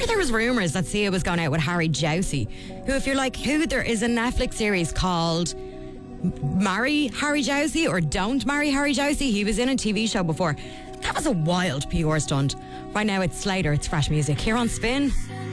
remember there was rumours that Sia was going out with Harry Jowsey, who, if you're like, who, there is a Netflix series called Marry Harry Jowsey or Don't Marry Harry Jowsey. He was in a TV show before. That was a wild PR stunt. Right now it's Slater, it's fresh music here on Spin.